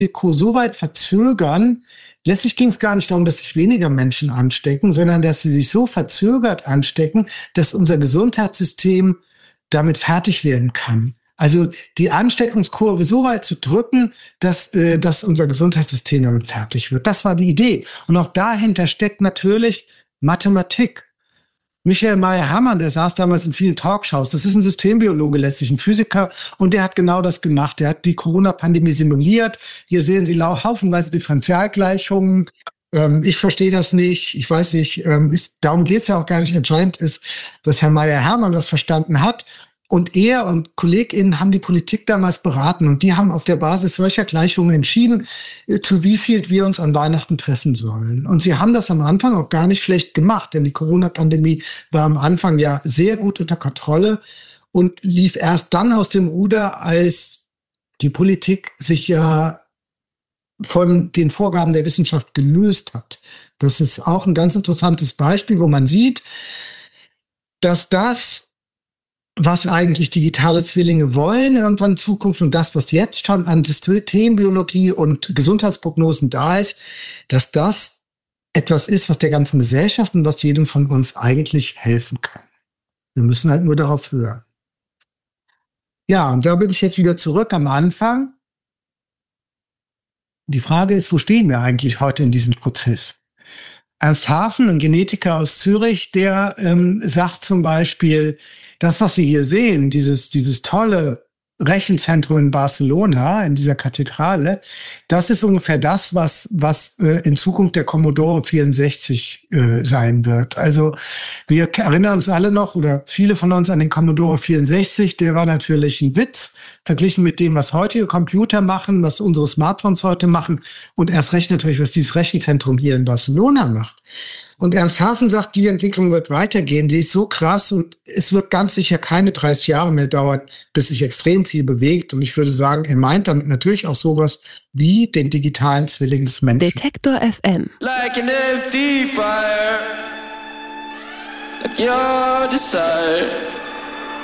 Risiko so weit verzögern. Letztlich ging es gar nicht darum, dass sich weniger Menschen anstecken, sondern dass sie sich so verzögert anstecken, dass unser Gesundheitssystem damit fertig werden kann. Also die Ansteckungskurve so weit zu drücken, dass unser Gesundheitssystem damit fertig wird. Das war die Idee. Und auch dahinter steckt natürlich Mathematik. Michael Mayer-Hermann, der saß damals in vielen Talkshows. Das ist ein Systembiologe, letztlich ein Physiker. Und der hat genau das gemacht. Der hat die Corona-Pandemie simuliert. Hier sehen Sie haufenweise Differentialgleichungen. Ich verstehe das nicht. Ich weiß nicht. Darum geht es ja auch gar nicht. Entscheidend ist, dass Herr Mayer-Hermann das verstanden hat. Und er und KollegInnen haben die Politik damals beraten. Und die haben auf der Basis solcher Gleichungen entschieden, zu wie viel wir uns an Weihnachten treffen sollen. Und sie haben das am Anfang auch gar nicht schlecht gemacht. Denn die Corona-Pandemie war am Anfang ja sehr gut unter Kontrolle und lief erst dann aus dem Ruder, als die Politik sich ja von den Vorgaben der Wissenschaft gelöst hat. Das ist auch ein ganz interessantes Beispiel, wo man sieht, dass das, was eigentlich digitale Zwillinge wollen irgendwann in Zukunft und das, was jetzt schon an Systembiologie und Gesundheitsprognosen da ist, dass das etwas ist, was der ganzen Gesellschaft und was jedem von uns eigentlich helfen kann. Wir müssen halt nur darauf hören. Ja, und da bin ich jetzt wieder zurück am Anfang. Die Frage ist, wo stehen wir eigentlich heute in diesem Prozess? Ernst Hafen, ein Genetiker aus Zürich, der sagt zum Beispiel, das, was Sie hier sehen, dieses tolle Rechenzentrum in Barcelona, in dieser Kathedrale, das ist ungefähr das, was in Zukunft der Commodore 64 sein wird. Also wir erinnern uns alle noch, oder viele von uns, an den Commodore 64. Der war natürlich ein Witz, verglichen mit dem, was heutige Computer machen, was unsere Smartphones heute machen und erst recht natürlich, was dieses Rechenzentrum hier in Barcelona macht. Und Ernst Hafen sagt, die Entwicklung wird weitergehen, die ist so krass und es wird ganz sicher keine 30 Jahre mehr dauern, bis sich extrem viel bewegt. Und ich würde sagen, er meint damit natürlich auch sowas wie den digitalen Zwilling des Menschen. Detektor FM. Like an empty fire, like your desire.